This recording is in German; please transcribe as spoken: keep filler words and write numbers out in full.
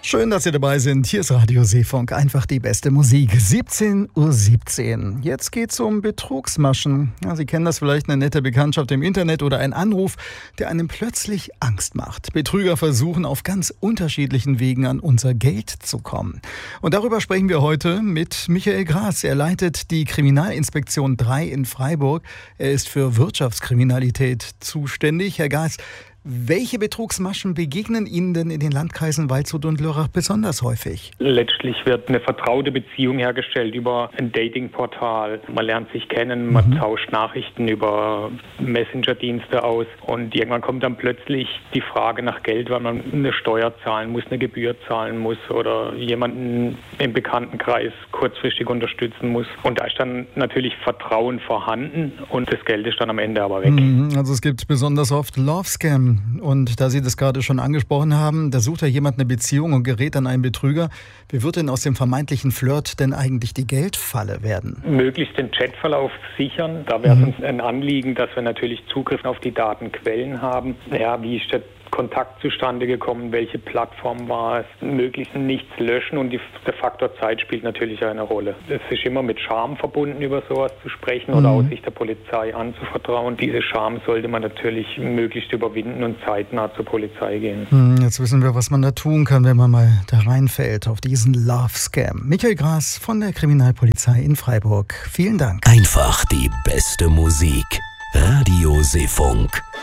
Schön, dass Sie dabei sind. Hier ist Radio Seefunk, einfach die beste Musik. siebzehn Uhr siebzehn. Jetzt geht's um Betrugsmaschen. Ja, Sie kennen das vielleicht, eine nette Bekanntschaft im Internet oder ein Anruf, der einem plötzlich Angst macht. Betrüger versuchen auf ganz unterschiedlichen Wegen an unser Geld zu kommen. Und darüber sprechen wir heute mit Michael Gras. Er leitet die Kriminalinspektion drei in Freiburg. Er ist für Wirtschaftskriminalität zuständig. Herr Gras, welche Betrugsmaschen begegnen Ihnen denn in den Landkreisen Waldshut und Lörrach besonders häufig? Letztlich wird eine vertraute Beziehung hergestellt über ein Datingportal. Man lernt sich kennen, man mhm. tauscht Nachrichten über Messenger-Dienste aus und irgendwann kommt dann plötzlich die Frage nach Geld, weil man eine Steuer zahlen muss, eine Gebühr zahlen muss oder jemanden im Bekanntenkreis kurzfristig unterstützen muss. Und da ist dann natürlich Vertrauen vorhanden und das Geld ist dann am Ende aber weg. Mhm. Also es gibt besonders oft Love-Scam. Und da Sie das gerade schon angesprochen haben, da sucht ja jemand eine Beziehung und gerät an einen Betrüger. Wie wird denn aus dem vermeintlichen Flirt denn eigentlich die Geldfalle werden? Möglichst den Chatverlauf sichern. Da wäre es mhm. uns ein Anliegen, dass wir natürlich Zugriff auf die Datenquellen haben. Ja, wie ist der Kontakt zustande gekommen, welche Plattform war es, möglichst nichts löschen und die, der Faktor Zeit spielt natürlich eine Rolle. Es ist immer mit Scham verbunden, über sowas zu sprechen oder mhm. aus Sicht der Polizei anzuvertrauen. Diese Scham sollte man natürlich möglichst überwinden und zeitnah zur Polizei gehen. Mhm, jetzt wissen wir, was man da tun kann, wenn man mal da reinfällt auf diesen Love-Scam. Michael Gras von der Kriminalpolizei in Freiburg. Vielen Dank. Einfach die beste Musik. Radio Seefunk.